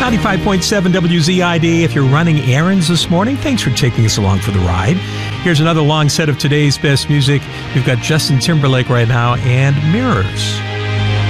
95.7 WZID. If you're running errands this morning, thanks for taking us along for the ride. Here's another long set of today's best music. We've got Justin Timberlake right now and Mirrors.